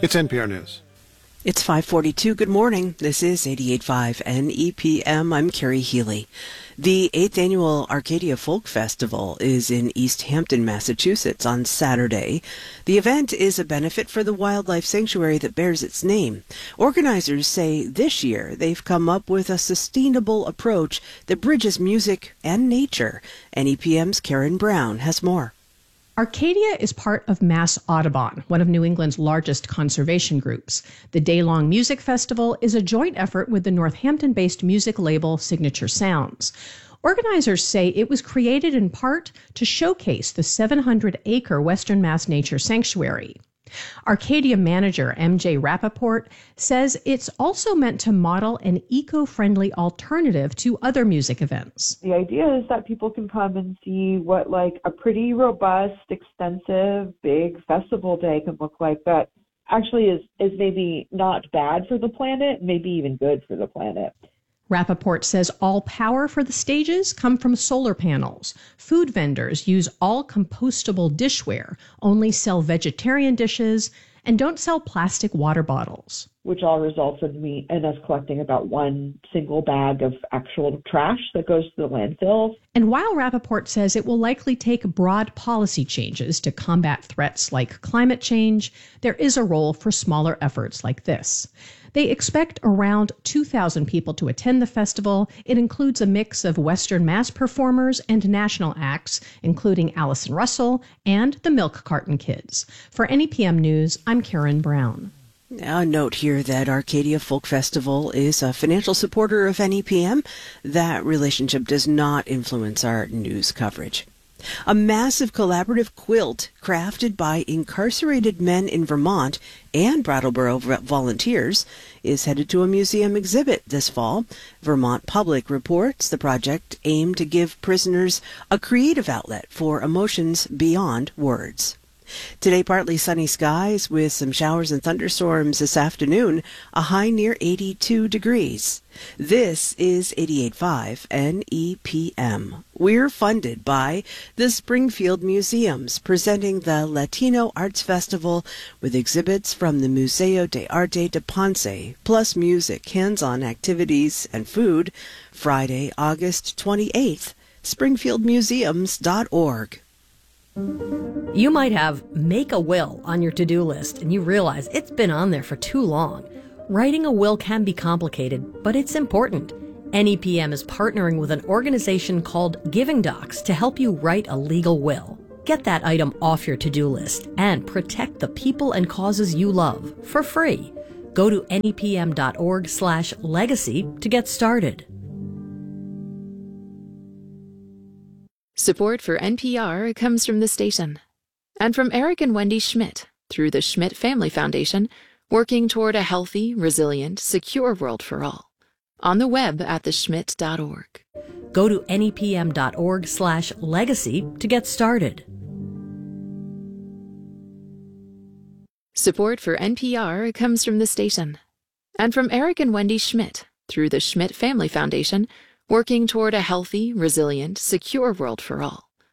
It's NPR News. It's 5:42. Good morning. This is 88.5 NEPM. I'm Carrie Healy. The 8th annual Arcadia Folk Festival is in East Hampton, Massachusetts on Saturday. The event is a benefit for the wildlife sanctuary that bears its name. Organizers say this year they've come up with a sustainable approach that bridges music and nature. NEPM's Karen Brown has more. Arcadia is part of Mass Audubon, one of New England's largest conservation groups. The day-long music festival is a joint effort with the Northampton-based music label Signature Sounds. Organizers say it was created in part to showcase the 700-acre Western Mass Nature Sanctuary. Arcadia manager MJ Rappaport says it's also meant to model an eco-friendly alternative to other music events. The idea is that people can come and see what a pretty robust, extensive, big festival day can look like that actually is maybe not bad for the planet, maybe even good for the planet. Rappaport says all power for the stages come from solar panels. Food vendors use all compostable dishware, only sell vegetarian dishes, and don't sell plastic water bottles. Which all results in us collecting about one single bag of actual trash that goes to the landfill. And while Rappaport says it will likely take broad policy changes to combat threats like climate change, there is a role for smaller efforts like this. They expect around 2,000 people to attend the festival. It includes a mix of Western Mass performers and national acts, including Allison Russell and the Milk Carton Kids. For NEPM News, I'm Karen Brown. Now, a note here that Arcadia Folk Festival is a financial supporter of NEPM. That relationship does not influence our news coverage. A massive collaborative quilt crafted by incarcerated men in Vermont and Brattleboro volunteers is headed to a museum exhibit this fall. Vermont Public reports the project aimed to give prisoners a creative outlet for emotions beyond words. Today, partly sunny skies with some showers and thunderstorms this afternoon, a high near 82 degrees. This is 88.5 NEPM. We're funded by the Springfield Museums, presenting the Latino Arts Festival with exhibits from the Museo de Arte de Ponce, plus music, hands-on activities, and food. Friday, August 28th, springfieldmuseums.org. You might have make a will on your to-do list and you realize it's been on there for too long. Writing a will can be complicated, but it's important. NEPM is partnering with an organization called Giving Docs to help you write a legal will. Get that item off your to-do list and protect the people and causes you love for free. Go to nepm.org/legacy to get started. Support for NPR comes from the station and from Eric and Wendy Schmidt through the Schmidt Family Foundation, working toward a healthy, resilient, secure world for all. On the web at theschmidt.org. Go to nepm.org/legacy to get started. Support for NPR comes from the station and from Eric and Wendy Schmidt through the Schmidt Family Foundation, working toward a healthy, resilient, secure world for all.